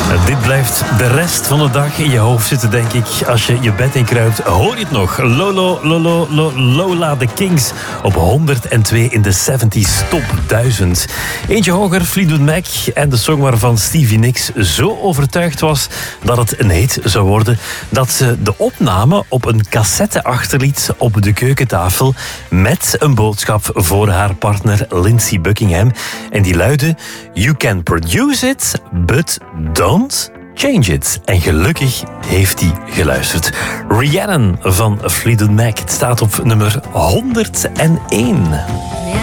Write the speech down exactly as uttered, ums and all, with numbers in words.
Dit blijft de rest van de dag in je hoofd zitten, denk ik. Als je je bed inkruipt, hoor je het nog. Lolo, Lolo, Lo, Lola, de Kings op honderdtwee in de zeventig Top duizend. Eentje hoger, Fleetwood Mac en de song waarvan Stevie Nicks zo overtuigd was dat het een hit zou worden, dat ze de opname op een cassette achterliet op de keukentafel met een boodschap voor haar partner Lindsey Buckingham. En die luidde: You can produce it, but don't change it. En gelukkig heeft hij geluisterd. Rhiannon van Fleetwood Mac. Het staat op nummer honderdéén.